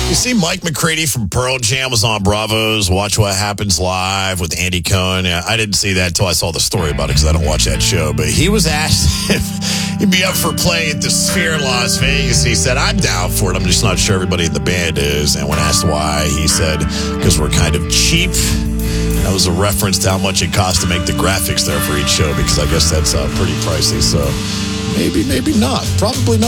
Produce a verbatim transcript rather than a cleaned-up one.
You see Mike McCready from Pearl Jam was on Bravo's Watch What Happens Live with Andy Cohen. Yeah, I didn't see that until I saw the story about it because I don't watch that show. But he was asked if he'd be up for playing at the Sphere in Las Vegas. He said, I'm down for it. I'm just not sure everybody in the band is. And when asked why, he said, because we're kind of cheap. That was a reference to how much it costs to make the graphics there for each show because I guess that's uh, pretty pricey. So maybe, maybe not. Probably not.